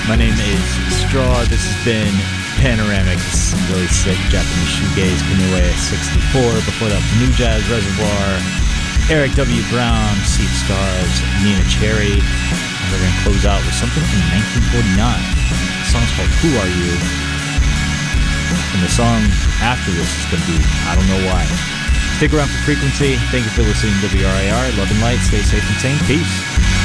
My name is Straw. This has been Panoramic. This is some really sick Japanese shoegaze. Kanue 64. Before that, New Jazz Reservoir. Eric W. Brown, Sea of Stars, Nina Cherry. And we're going to close out with something from 1949. The song's called Who Are You? And the song after this is going to be I Don't Know Why. Stick around for Frequency. Thank you for listening to WRIR. Love and light. Stay safe and sane. Peace.